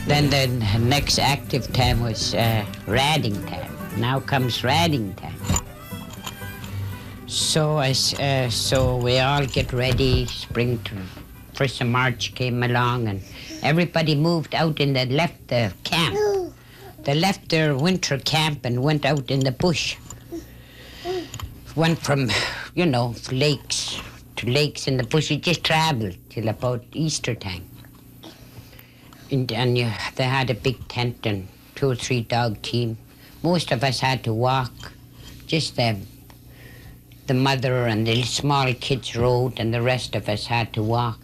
Then the next active time was radding time. Now comes radding time. So we all get ready. Spring to 1st of March came along, and everybody moved out and they left the camp. They left their winter camp and went out in the bush. Went from, lakes to lakes in the bush. You just traveled till about Easter time. And they had a big tent and 2 or 3 dog team. Most of us had to walk. Just the mother and the small kids rode, and the rest of us had to walk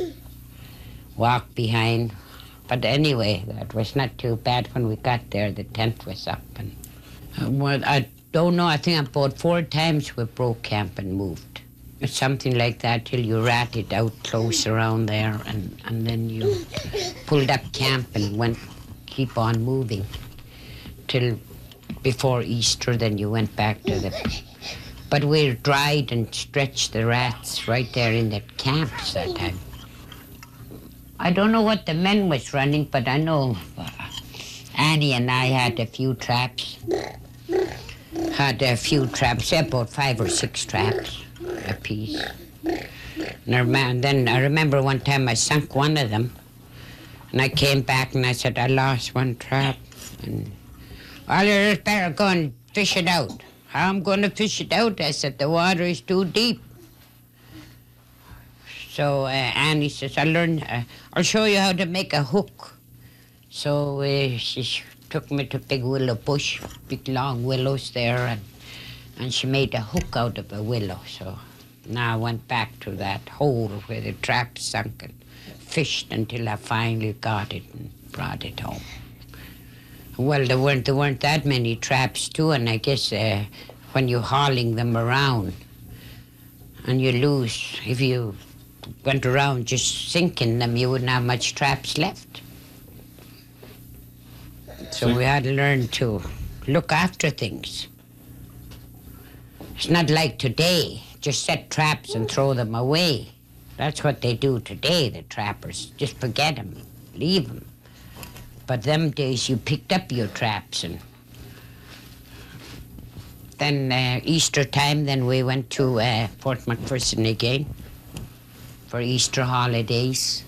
behind. But anyway, that was not too bad. When we got there, the tent was up. And I don't know, I think about 4 times we broke camp and moved. Something like that till you ratted out close around there, and then you pulled up camp and keep on moving till before Easter. Then you went back to but we dried and stretched the rats right there in the camps that time. I don't know what the men was running, but I know Annie and I had a few traps. About 5 or 6 traps a piece. And then I remember one time I sunk one of them, and I came back and I said, I lost one trap. And you better go and fish it out. How I'm going to fish it out? I said, the water is too deep. So Annie says, I'll show you how to make a hook. So she took me to a big willow bush, big long willows there, and she made a hook out of a willow. So now I went back to that hole where the trap sunk and fished until I finally got it and brought it home. Well, there weren't that many traps too, and I guess when you're hauling them around and you lose, if you went around just sinking them, you wouldn't have much traps left. So we had to learn to look after things. It's not like today, just set traps and throw them away. That's what they do today, the trappers. Just forget them, leave them. But them days you picked up your traps. And then Easter time, then we went to Fort McPherson again for Easter holidays.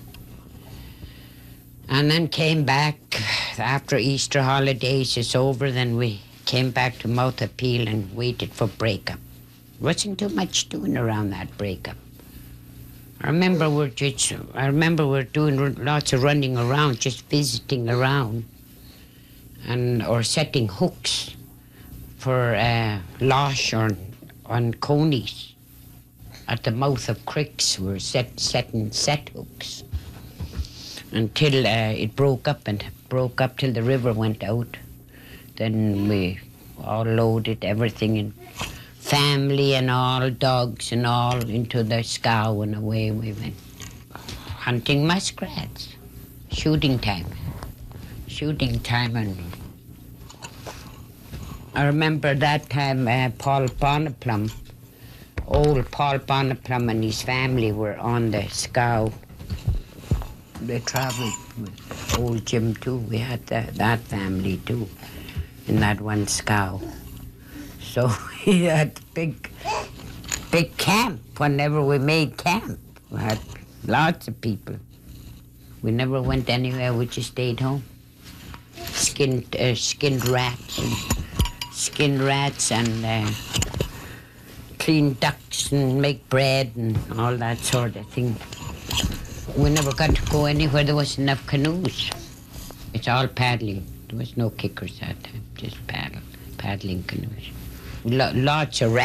And then came back after Easter holidays is over. Then we came back to Mouth Appeal and waited for breakup. Wasn't too much doing around that breakup. I remember we're doing lots of running around, just visiting around, or setting hooks for losh or on conies at the mouth of creeks. We were setting set hooks until it broke up till the river went out. Then we all loaded everything in, family and all, dogs and all, into the scow, and away we went. Hunting muskrats, shooting time, and I remember that time Paul Bonneplum, old Paul Bonneplum and his family were on the scow. They traveled with old Jim too. We had that family too in that one scow. So we had big camp. Whenever we made camp, we had lots of people. We never went anywhere. We just stayed home. Skinned rats and clean ducks and make bread and all that sort of thing. We never got to go anywhere. There wasn't enough canoes. It's all paddling. There was no kickers that time. Just paddling canoes. Lots of